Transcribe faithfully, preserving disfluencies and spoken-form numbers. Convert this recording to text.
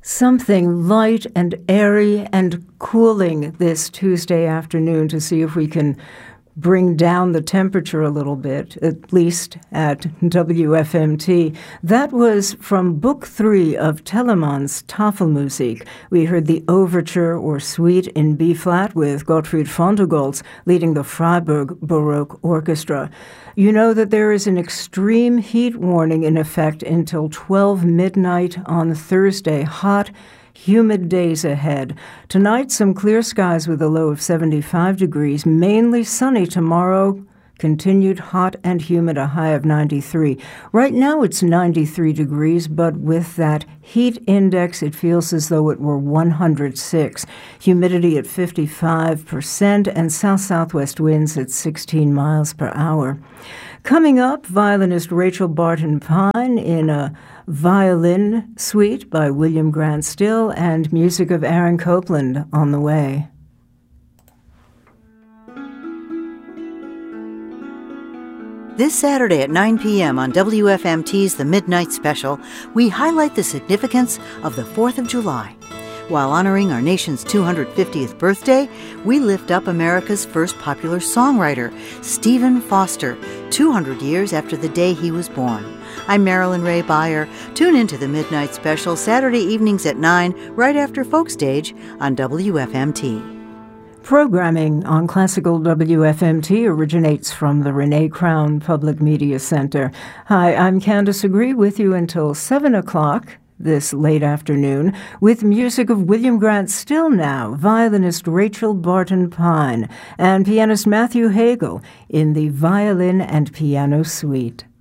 Something light and airy and cooling this Tuesday afternoon to see if we can bring down the temperature a little bit, at least at W F M T. That was from Book Three of Telemann's Tafelmusik. We heard the Overture or Suite in B-flat with Gottfried Vondergoltz leading the Freiburg Baroque Orchestra. You know that there is an extreme heat warning in effect until twelve midnight on Thursday. Hot, humid days ahead. Tonight, some clear skies with a low of seventy-five degrees. Mainly sunny tomorrow. Continued hot and humid, a high of ninety-three. Right now it's ninety-three degrees, but with that heat index, it feels as though it were one hundred six. Humidity at fifty-five percent and south-southwest winds at sixteen miles per hour. Coming up, violinist Rachel Barton Pine in a violin suite by William Grant Still and music of Aaron Copland on the way. This Saturday at nine p.m. on W F M T's The Midnight Special, we highlight the significance of the fourth of July. While honoring our nation's two hundred fiftieth birthday, we lift up America's first popular songwriter, Stephen Foster, two hundred years after the day he was born. I'm Marilyn Ray Beyer. Tune into The Midnight Special Saturday evenings at nine, right after Folk Stage on W F M T. Programming on Classical W F M T originates from the Renee Crown Public Media Center. Hi, I'm Candace Agree with you until seven o'clock this late afternoon with music of William Grant Still now, violinist Rachel Barton Pine, and pianist Matthew Hagel in the Violin and Piano Suite.